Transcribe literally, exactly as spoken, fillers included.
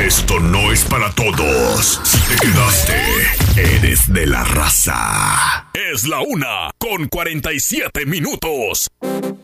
Esto no es para todos. Si te quedaste, eres de la raza. Es la una con cuarenta y siete minutos.